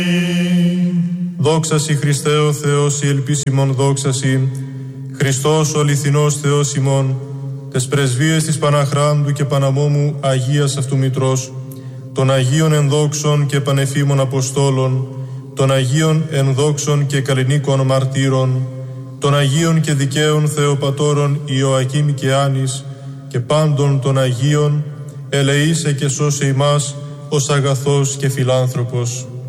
Δόξασι Χριστέ ο Θεός, η ελπίσιμον δόξασι, Χριστός ο αληθινός Θεός ημών, τες πρεσβείες της Παναχράντου και Παναμόμου Αγίας αυτού Μητρός, των Αγίων ενδόξων και πανεφήμων Αποστόλων, των Αγίων ενδόξων και καλλινίκων μαρτύρων, των Αγίων και δικαίων Θεοπατώρων Ιωακήμ και Άνης και πάντων των Αγίων, ελεήσε και σώσε ημάς ως αγαθός και φιλάνθρωπος.